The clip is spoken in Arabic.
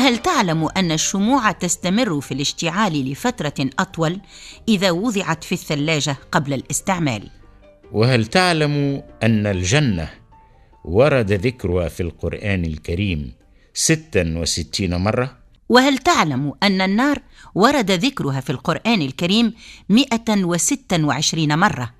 وهل تعلم أن الشموع تستمر في الاشتعال لفترة أطول إذا وضعت في الثلاجة قبل الاستعمال؟ وهل تعلم أن الجنة ورد ذكرها في القرآن الكريم 66 مرة؟ وهل تعلم أن النار ورد ذكرها في القرآن الكريم 126 مرة؟